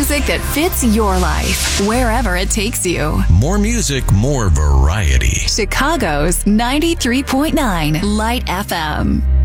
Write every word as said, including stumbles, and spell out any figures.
music that fits your life, wherever it takes you. More music, more variety. Chicago's ninety-three point nine Light F M.